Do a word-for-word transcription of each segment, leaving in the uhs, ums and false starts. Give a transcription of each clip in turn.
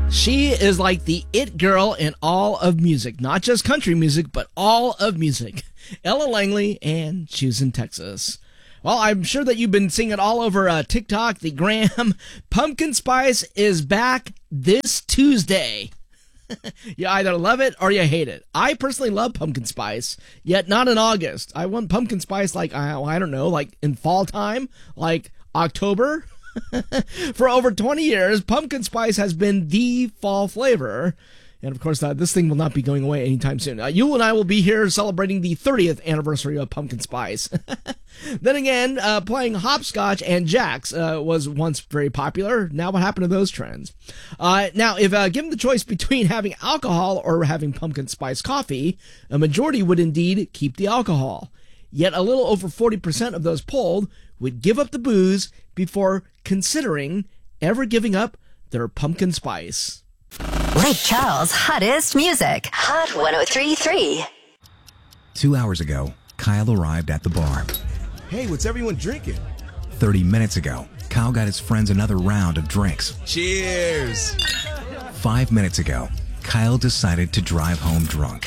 She is like the it girl in all of music, not just country music, but all of music. Ella Langley, and she's in Texas. Well, I'm sure that you've been seeing it all over uh, TikTok, the gram. Pumpkin Spice is back this Tuesday. You either love it or you hate it. I personally love pumpkin spice, yet not in August. I want pumpkin spice like, I, I don't know, like in fall time, like October. For over twenty years, pumpkin spice has been the fall flavor. And, of course, uh, this thing will not be going away anytime soon. Uh, you and I will be here celebrating the thirtieth anniversary of pumpkin spice. Then again, uh, playing hopscotch and jacks uh, was once very popular. Now what happened to those trends? Uh, now, if uh, given the choice between having alcohol or having pumpkin spice coffee, a majority would indeed keep the alcohol. Yet a little over forty percent of those polled would give up the booze before considering ever giving up their pumpkin spice. Lake Charles' hottest music. Hot one oh three point three. Two hours ago, Kyle arrived at the bar. Hey, what's everyone drinking? Thirty minutes ago, Kyle got his friends another round of drinks. Cheers! Five minutes ago, Kyle decided to drive home drunk.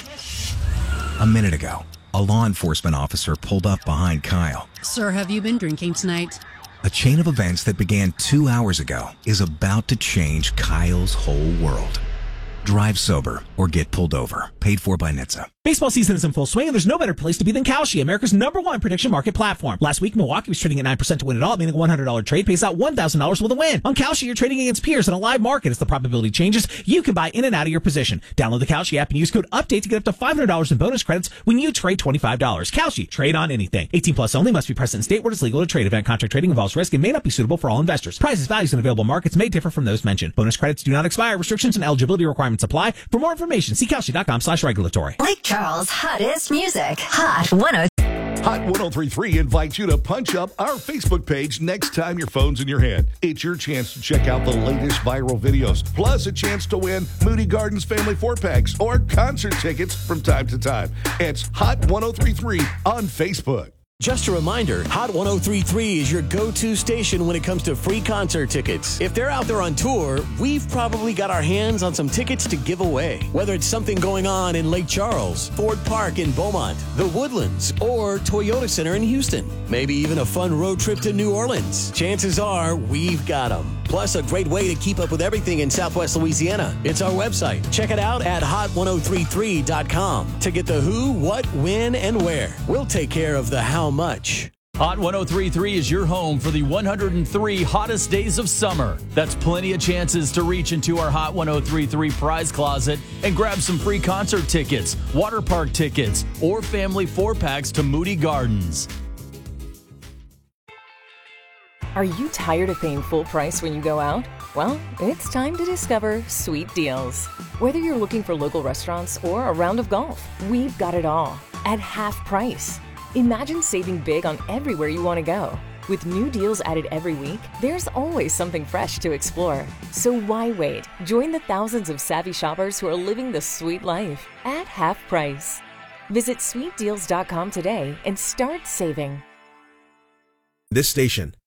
A minute ago, a law enforcement officer pulled up behind Kyle. Sir, have you been drinking tonight? A chain of events that began two hours ago is about to change Kyle's whole world. Drive sober or get pulled over. Paid for by N H T S A. Baseball season is in full swing, and there's no better place to be than Kalshi, America's number one prediction market platform. Last week, Milwaukee was trading at nine percent to win it all, meaning a one hundred dollars trade pays out one thousand dollars with a win. On Kalshi, you're trading against peers in a live market. As the probability changes, you can buy in and out of your position. Download the Kalshi app and use code UPDATE to get up to five hundred dollars in bonus credits when you trade twenty-five dollars. Kalshi, trade on anything. eighteen plus only, must be present in state where it's legal to trade. Event contract trading involves risk and may not be suitable for all investors. Prices, values, and available markets may differ from those mentioned. Bonus credits do not expire. Restrictions and eligibility requirements apply. For more information, see Kalshi.com slash regulatory. Lake Charles' hottest music. Hot one oh three. Hot one oh three point three invites you to punch up our Facebook page next time your phone's in your hand. It's your chance to check out the latest viral videos, plus a chance to win Moody Gardens Family four packs or concert tickets from time to time. It's Hot one oh three point three on Facebook. Just a reminder, Hot one oh three point three is your go-to station when it comes to free concert tickets. If they're out there on tour, we've probably got our hands on some tickets to give away. Whether it's something going on in Lake Charles, Ford Park in Beaumont, the Woodlands, or Toyota Center in Houston. Maybe even a fun road trip to New Orleans. Chances are, we've got them. Plus, a great way to keep up with everything in Southwest Louisiana. It's our website. Check it out at hot one oh three three dot com to get the who, what, when, and where. We'll take care of the how much. Hot one oh three point three is your home for the one hundred three hottest days of summer. That's plenty of chances to reach into our Hot one oh three point three prize closet and grab some free concert tickets, water park tickets, or family four packs to Moody Gardens. Are you tired of paying full price when you go out? Well, it's time to discover Sweet Deals. Whether you're looking for local restaurants or a round of golf, we've got it all at half price. Imagine saving big on everywhere you want to go. With new deals added every week, there's always something fresh to explore. So why wait? Join the thousands of savvy shoppers who are living the sweet life at half price. Visit sweet deals dot com today and start saving. This station